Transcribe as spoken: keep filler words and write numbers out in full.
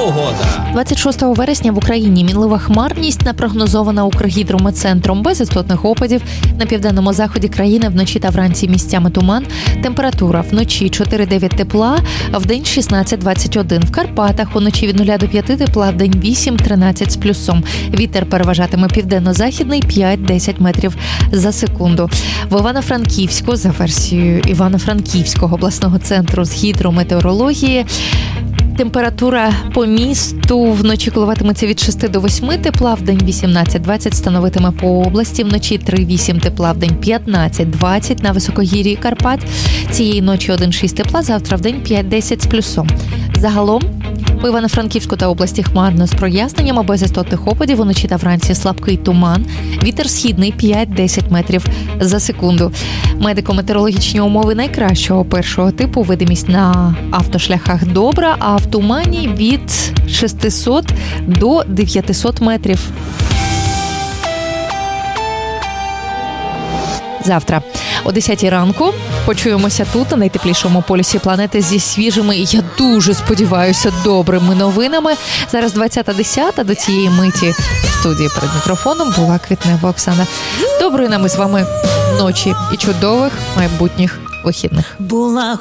Погода. двадцять шостого вересня в Україні мінлива хмарність напрогнозована Укргідрометцентром, без істотних опадів. На південному заході країни вночі та вранці місцями туман. Температура вночі чотири-дев'ять тепла, вдень шістнадцять-двадцять один. В Карпатах уночі від нуля до п'яти тепла, вдень вісім-тринадцять з плюсом. Вітер переважатиме південно-західний п'ять-десять метрів за секунду. В Івано-Франківську, за версією Івано-Франківського обласного центру з гідрометеорології, температура по місту вночі коливатиметься від шести до восьми тепла, вдень вісімнадцять-двадцять становитиме по області, вночі три-вісім тепла, вдень п'ятнадцять-двадцять на високогір'ї Карпат. Цієї ночі один-шість тепла, завтра вдень п'ять-десять з плюсом. Загалом по Івано-Франківську та області хмарно з проясненнями, без істотних опадів, уночі та вранці слабкий туман. Вітер східний п'ять-десять метрів за секунду. Медико-метеорологічні умови найкращого першого типу, видимість на автошляхах добра, а в тумані від шестисот до дев'ятисот метрів. Завтра о десятій ранку почуємося тут, на найтеплішому полюсі планети, зі свіжими, і я дуже сподіваюся, добрими новинами. Зараз двадцята десята, до цієї миті в студії перед мікрофоном була Квітнева Оксана. Доброї нам із вами ночі і чудових майбутніх вихідних. Була